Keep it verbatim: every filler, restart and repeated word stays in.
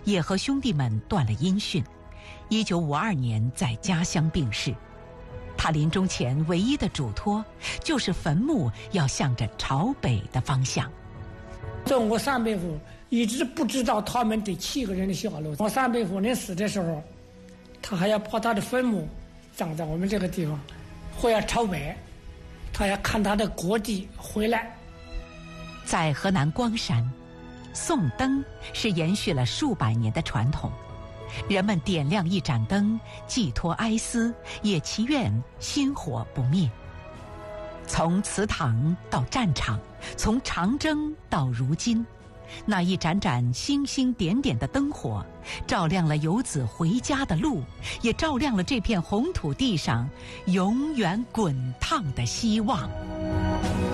也和兄弟们断了音讯。一九五二年在家乡病逝。他临终前唯一的嘱托就是坟墓要向着朝北的方向。 这我三伯父一直不知道他们这七个人的下落。我三伯父临死的时候，他还要把他的坟墓葬在我们这个地方，或要朝北，他要看他的国籍回来。 在河南光山，送灯是延续了数百年的传统。人们点亮一盏灯，寄托哀思，也祈愿薪火不灭。从祠堂到战场，从长征到如今，那一盏盏星星点点的灯火，照亮了游子回家的路，也照亮了这片红土地上永远滚烫的希望。